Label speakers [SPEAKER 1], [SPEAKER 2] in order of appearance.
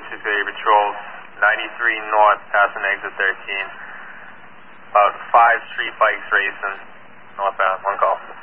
[SPEAKER 1] 230 patrols, 93 north, passing exit 13. About 5 street bikes racing, northbound, one call.